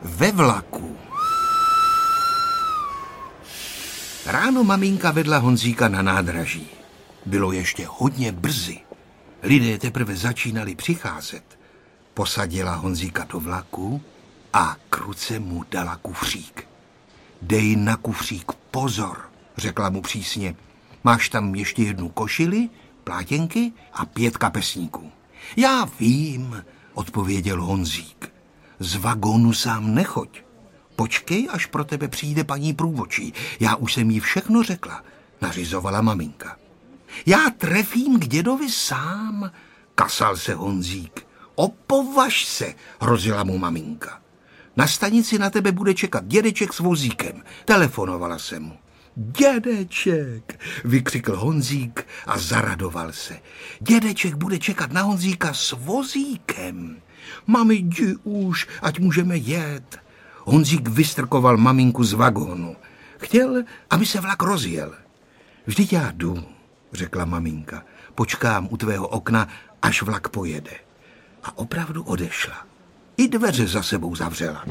Ve vlaku. Ráno maminka vedla Honzíka na nádraží. Bylo ještě hodně brzy. Lidé teprve začínali přicházet. Posadila Honzíka do vlaku a k ruce mu dala kufřík. Dej na kufřík pozor, řekla mu přísně. Máš tam ještě jednu košili, plátěnky a 5 kapesníků. Já vím, odpověděl Honzík. Z vagónu sám nechoď. Počkej, až pro tebe přijde paní průvodčí. Já už jsem jí všechno řekla, nařizovala maminka. Já trefím k dědovi sám, kasal se Honzík. Opovaž se, hrozila mu maminka. Na stanici na tebe bude čekat dědeček s vozíkem, telefonovala se mu. Dědeček, vykřikl Honzík a zaradoval se. Dědeček bude čekat na Honzíka s vozíkem. Mami, jdi už, ať můžeme jet. Honzík vystrkoval maminku z vagónu. Chtěl, aby se vlak rozjel. Vždyť já jdu, řekla maminka. Počkám u tvého okna, až vlak pojede. A opravdu odešla. I dveře za sebou zavřela.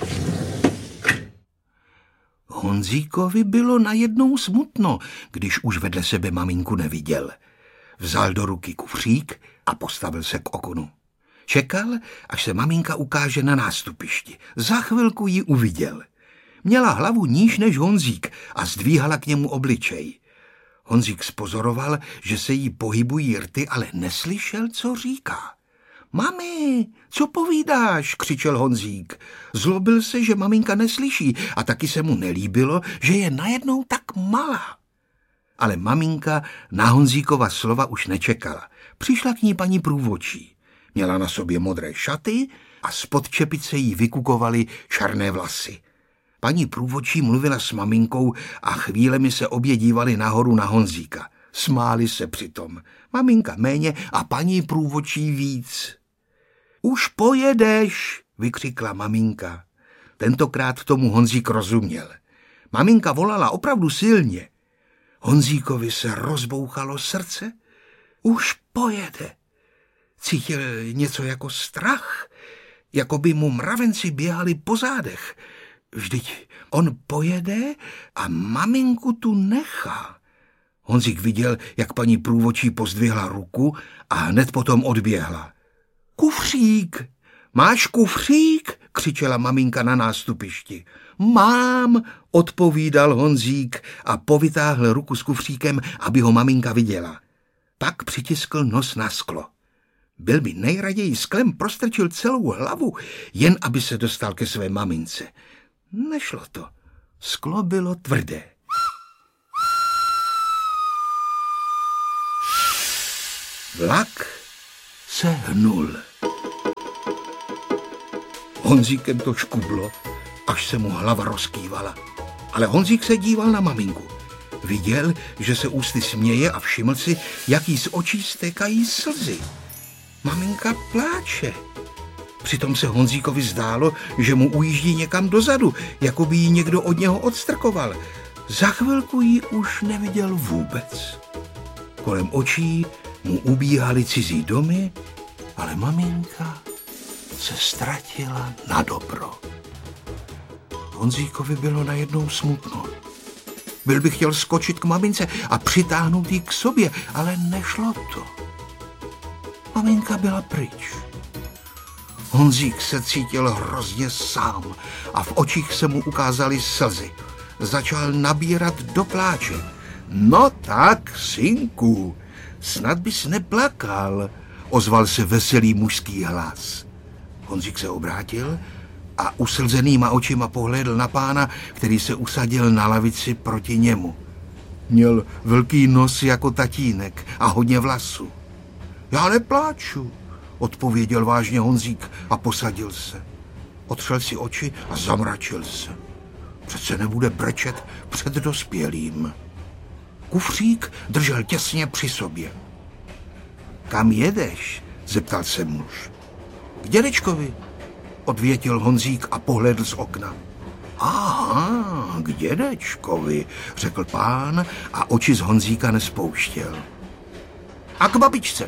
Honzíkovi bylo najednou smutno, když už vedle sebe maminku neviděl. Vzal do ruky kufřík a postavil se k oknu. Čekal, až se maminka ukáže na nástupišti. Za chvilku ji uviděl. Měla hlavu níž než Honzík a zdvíhala k němu obličej. Honzík spozoroval, že se jí pohybují rty, ale neslyšel, co říká. Mami, co povídáš, křičel Honzík. Zlobil se, že maminka neslyší a taky se mu nelíbilo, že je najednou tak malá. Ale maminka na Honzíkova slova už nečekala. Přišla k ní paní průvodčí. Měla na sobě modré šaty a spod čepice jí vykukovaly černé vlasy. Paní průvodčí mluvila s maminkou a chvílemi se obě dívali nahoru na Honzíka. Smáli se přitom. Maminka méně a paní průvodčí víc. Už pojedeš, vykřikla maminka. Tentokrát tomu Honzík rozuměl. Maminka volala opravdu silně. Honzíkovi se rozbouchalo srdce. Už pojede. Cítil něco jako strach, jako by mu mravenci běhali po zádech. Vždyť on pojede a maminku tu nechá. Honzík viděl, jak paní průvodčí pozdvihla ruku a hned potom odběhla. Kufřík! Máš kufřík? Křičela maminka na nástupišti. Mám, odpovídal Honzík a povytáhl ruku s kufříkem, aby ho maminka viděla. Pak přitiskl nos na sklo. Byl by nejraději sklem prostrčil celou hlavu, jen aby se dostal ke své mamince. Nešlo to. Sklo bylo tvrdé. Vlak se hnul. Honzíkem to škublo, až se mu hlava rozkývala. Ale Honzík se díval na maminku. Viděl, že se ústy směje a všiml si, jak jí z očí stékají slzy. Maminka pláče. Přitom se Honzíkovi zdálo, že mu ujíždí někam dozadu, jako by ji někdo od něho odstrkoval. Za chvilku ji už neviděl vůbec. Kolem očí mu ubíhaly cizí domy, ale maminka se ztratila na dobro. Honzíkovi bylo najednou smutno. Byl by chtěl skočit k mamince a přitáhnout ji k sobě, ale nešlo to. Maminka byla pryč. Honzík se cítil hrozně sám a v očích se mu ukázaly slzy. Začal nabírat do pláče. No tak, synku, snad bys neplakal, ozval se veselý mužský hlas. Honzík se obrátil a uslzenýma očima pohlédl na pána, který se usadil na lavici proti němu. Měl velký nos jako tatínek a hodně vlasů. Já nepláču, odpověděl vážně Honzík a posadil se. Otřel si oči a zamračil se. Přece nebude brečet před dospělým. Kufřík držel těsně při sobě. Kam jedeš? Zeptal se muž. K dědečkovi, odvětil Honzík a pohlédl z okna. Aha, k dědečkovi, řekl pán a oči z Honzíka nespouštěl. A k babičce,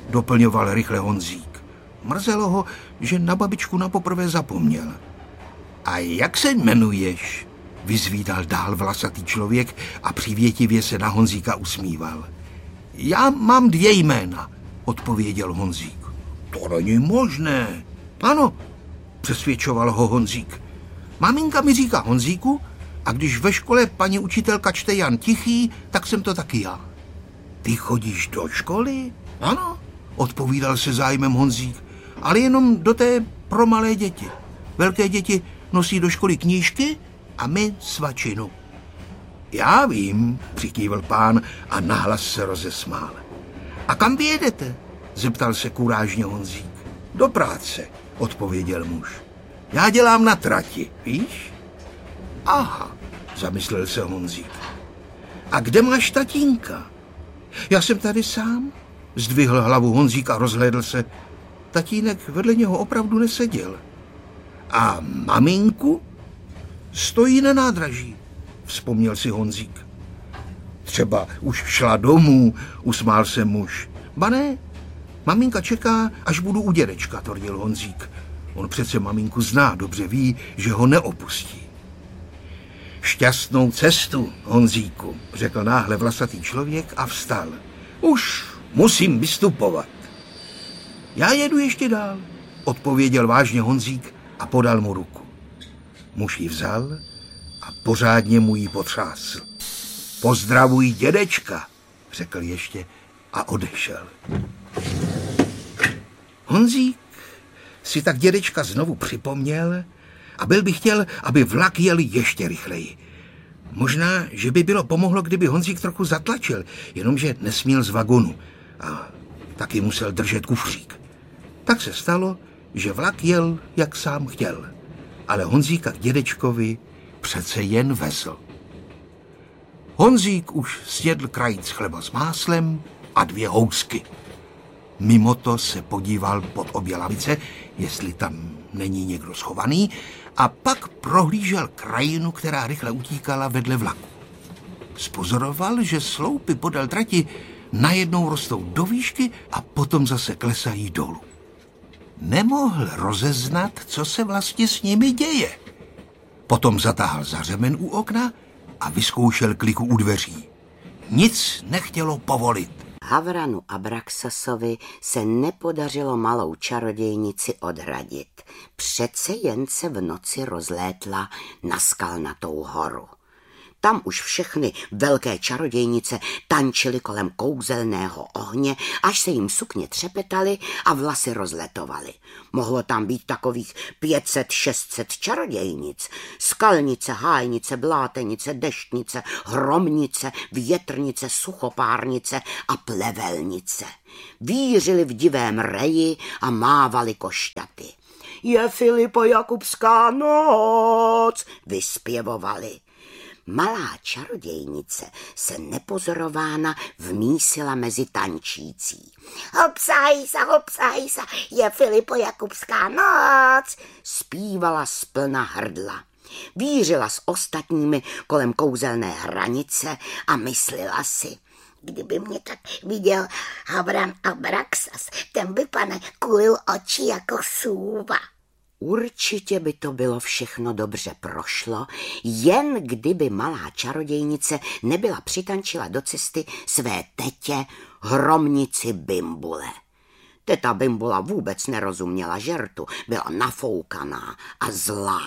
doplňoval rychle Honzík. Mrzelo ho, že na babičku napoprvé zapomněl. A jak se jmenuješ? Vyzvídal dál vlasatý člověk a přívětivě se na Honzíka usmíval. Já mám 2 jména, odpověděl Honzík. To není možné. Ano, přesvědčoval ho Honzík. Maminka mi říká Honzíku a když ve škole paní učitelka čte Jan Tichý, tak jsem to taky já. Ty chodíš do školy? Ano, odpovídal se zájmem Honzík, ale jenom do té pro malé děti. Velké děti nosí do školy knížky a my svačinu. Já vím, přikývl pán a nahlas se rozesmál. A kam vy jedete? Zeptal se kurážně Honzík. Do práce, odpověděl muž. Já dělám na trati, víš? Aha, zamyslel se Honzík. A kde máš tatínka? Já jsem tady sám, zdvihl hlavu Honzík a rozhlédl se. Tatínek vedle něho opravdu neseděl. A maminku? Stojí na nádraží, vzpomněl si Honzík. Třeba už šla domů, usmál se muž. Ba ne, maminka čeká, až budu u dědečka, tvrdil Honzík. On přece maminku zná, dobře ví, že ho neopustí. Šťastnou cestu, Honzíku, řekl náhle vlasatý člověk a vstal. Už musím vystupovat. Já jedu ještě dál, odpověděl vážně Honzík a podal mu ruku. Muž ji vzal a pořádně mu ji potřásl. Pozdravuj dědečka, řekl ještě a odešel. Honzík si tak dědečka znovu připomněl a byl by chtěl, aby vlak jel ještě rychleji. Možná, že by bylo pomohlo, kdyby Honzík trochu zatlačil, jenomže nesměl z vagonu a taky musel držet kufřík. Tak se stalo, že vlak jel, jak sám chtěl, ale Honzíka k dědečkovi přece jen vezl. Honzík už snědl krajíc chleba s máslem a 2 housky. Mimo to se podíval pod obě lavice, jestli tam není někdo schovaný, a pak prohlížel krajinu, která rychle utíkala vedle vlaku. Spozoroval, že sloupy podél trati najednou rostou do výšky a potom zase klesají dolů. Nemohl rozeznat, co se vlastně s nimi děje. Potom zatáhl za řemen u okna a vyzkoušel kliku u dveří. Nic nechtělo povolit. Havranu Abraxasovi se nepodařilo malou čarodějnici odradit. Přece jen se v noci rozlétla na Skalnatou horu. Tam už všechny velké čarodějnice tančily kolem kouzelného ohně, až se jim sukně třepetaly a vlasy rozletovaly. Mohlo tam být takových 500-600 čarodějnic. Skalnice, hájnice, blátenice, deštnice, hromnice, větrnice, suchopárnice a plevelnice. Vířily v divém reji a mávali košťaty. Je Filipo Jakubská noc, vyspěvovali. Malá čarodějnice se nepozorována vmísila mezi tančící. Hopsajsa, je Filipo Jakubská noc, zpívala splna hrdla. Vířila s ostatními kolem kouzelné hranice a myslela si, kdyby mě tak viděl Havran Abraxas, ten by, pane, kulil oči jako sůva. Určitě by to bylo všechno dobře prošlo, jen kdyby malá čarodějnice nebyla přitančila do cesty své tetě, hromnici Bimbule. Teta Bimbula vůbec nerozuměla žertu, byla nafoukaná a zlá.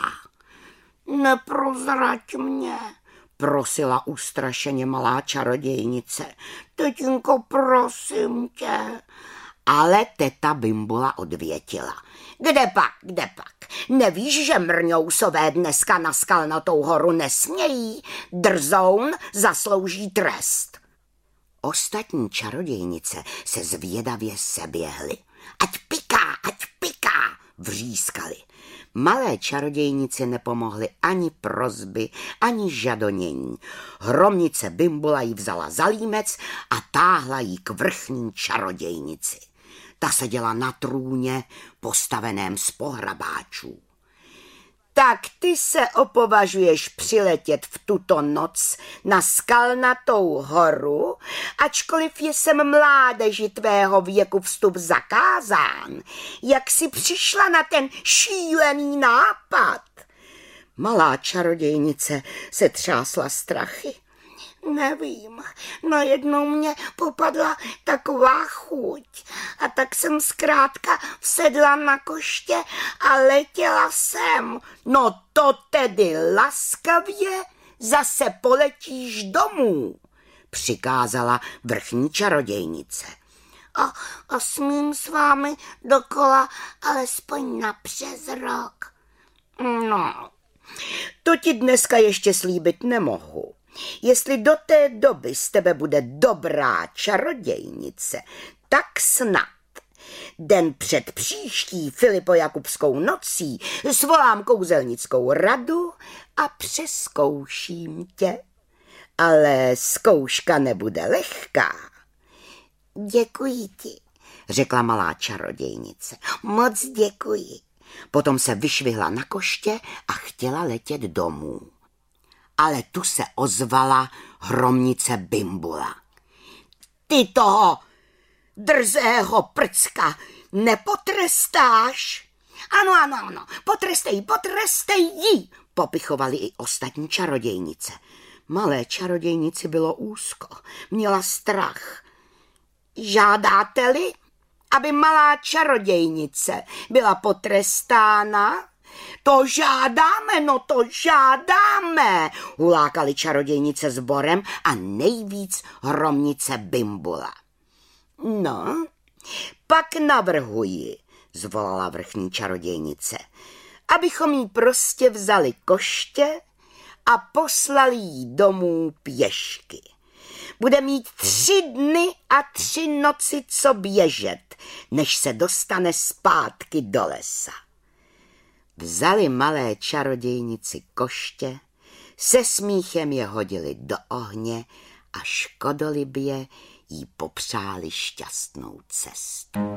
Neprozrať mě, prosila ustrašeně malá čarodějnice. Tetínko, prosím tě. Ale teta Bimbula odvětila. Kde pak? Nevíš, že mrňousové dneska na Skalnatou horu nesmějí? Drzoun zaslouží trest. Ostatní čarodějnice se zvědavě seběhly. Ať piká, vřískali. Malé čarodějnici nepomohly ani prosby, ani žadonění. Hromnice Bimbula jí vzala za límec a táhla jí k vrchní čarodějnici. Ta seděla na trůně, postaveném z pohrabáčů. Tak ty se opovažuješ přiletět v tuto noc na Skalnatou horu, ačkoliv je sem mládeži tvého věku vstup zakázán. Jak jsi přišla na ten šílený nápad? Malá čarodějnice se třásla strachy. Nevím, najednou mě popadla taková chuť a tak jsem zkrátka vsedla na koště a letěla jsem. No to tedy laskavě zase poletíš domů, přikázala vrchní čarodějnice. A smím s vámi dokola alespoň na přes rok. No, to ti dneska ještě slíbit nemohu. Jestli do té doby z tebe bude dobrá čarodějnice, tak snad den před příští Filipojakubskou nocí svolám kouzelnickou radu a přezkouším tě. Ale zkouška nebude lehká. Děkuji ti, řekla malá čarodějnice. Moc děkuji. Potom se vyšvihla na koště a chtěla letět domů. Ale tu se ozvala hromnice Bimbula. Ty toho drzého prcka nepotrestáš? Ano, potrestej ji, popichovali i ostatní čarodějnice. Malé čarodějnici bylo úzko, měla strach. Žádáte-li, aby malá čarodějnice byla potrestána? To žádáme, hulákali čarodějnice sborem a nejvíc hromnice Bimbula. No, pak navrhuji, zvolala vrchní čarodějnice, abychom jí prostě vzali koště a poslali jí domů pěšky. Bude mít 3 dny a 3 noci co běžet, než se dostane zpátky do lesa. Vzali malé čarodějnici koště, se smíchem je hodili do ohně a škodolibě jí popřáli šťastnou cestu.